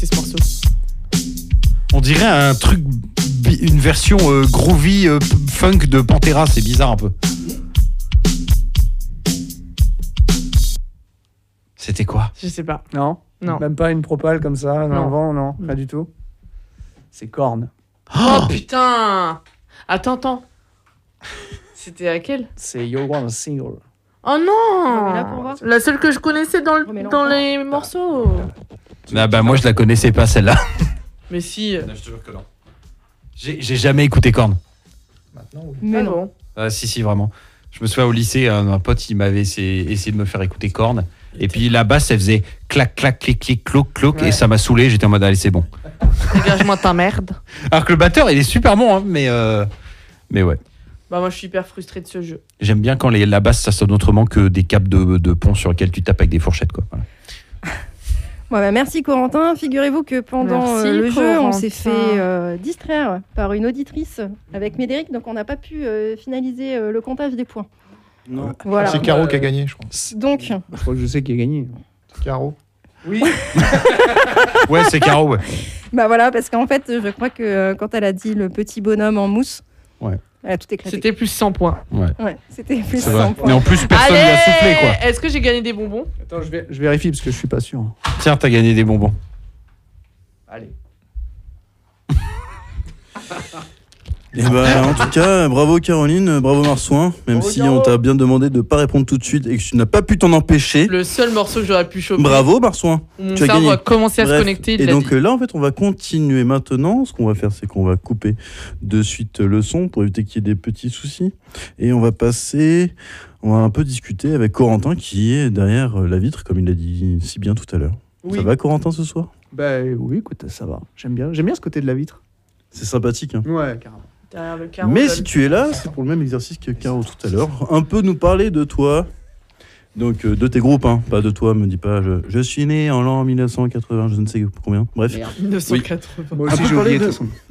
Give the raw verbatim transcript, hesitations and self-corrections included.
écouter ce morceau. On dirait un truc, une version euh, groovy euh, funk de Pantera, c'est bizarre un peu. C'était quoi? Je sais pas. Non, Non. Même pas une propale comme ça, dans Non. le vent, non, pas du tout. C'est Korn. Oh, putain. Attends, attends. C'était laquelle? C'est You Want a Single. Oh non. Remets-la pour voir. La seule que je connaissais dans, le, Remets-la dans encore. les morceaux. Ah bah moi je la connaissais pas celle-là. Mais si. Je te jure que non. J'ai, j'ai jamais écouté Korn. Maintenant, oui. Mais Ah non. bon. Ah, si si vraiment. Je me souviens au lycée, un, un pote il m'avait essayé, essayé de me faire écouter Korn. Et puis la basse elle faisait clac clac clic clic cloc cloc Ouais. et ça m'a saoulé. J'étais en mode allez c'est bon. Dégage-moi ta merde. Alors que le batteur il est super bon hein, mais euh, mais ouais. Bah moi je suis hyper frustré de ce jeu. J'aime bien quand les, la basse ça sonne autrement que des câbles de, de pont sur lesquels tu tapes avec des fourchettes quoi. Voilà. Ouais, bah, merci Corentin. Figurez-vous que pendant Merci, euh, le jeu, on s'est Corentin. fait euh, distraire par une auditrice avec Médéric, donc on n'a pas pu euh, finaliser euh, le comptage des points. Non. Voilà. C'est Caro qui a gagné, je crois. Donc, Je crois que je sais qui a gagné. Caro. Oui. Ouais c'est Caro ouais. bah voilà, parce qu'en fait, je crois que euh, quand elle a dit le petit bonhomme en mousse, Ouais. elle a tout éclaté. C'était plus cent points. Ouais. Ouais, c'était plus C'est cent vrai. points. Mais en plus personne Allez lui a soufflé quoi. Est-ce que j'ai gagné des bonbons? Attends, je, vais, je vérifie parce que je suis pas sûr. Tiens t'as gagné des bonbons. Allez. Et bah, en tout cas, bravo Caroline, bravo Marsouin, même Bravo, si Caro. on t'a bien demandé de pas répondre tout de suite et que tu n'as pas pu t'en empêcher. Le seul morceau que j'aurais pu choper. Bravo Marsouin. Mon tu as cerveau gagné. a commencé à Bref. se connecter. il Et l'a donc dit. euh, là, en fait, on va continuer maintenant. Ce qu'on va faire, c'est qu'on va couper de suite le son pour éviter qu'il y ait des petits soucis. Et on va passer, on va un peu discuter avec Corentin qui est derrière euh, la vitre, comme il l'a dit si bien tout à l'heure. Oui. Ça va Corentin ce soir? Bah oui, écoute, ça va. J'aime bien, j'aime bien ce côté de la vitre. C'est sympathique. Hein. Ouais, carrément. Derrière le carreau, Mais là, si le- tu es là, c'est pour le même exercice que Caro tout à l'heure. Un peu nous parler de toi. Donc euh, de tes groupes, hein. Pas de toi, me dis pas. Je, je suis né en l'an mille neuf cent quatre-vingts, je ne sais combien. Bref. Merde. mille neuf cent quatre-vingts. Moi Un aussi, peu j'ai parler oublié de- de toute façon.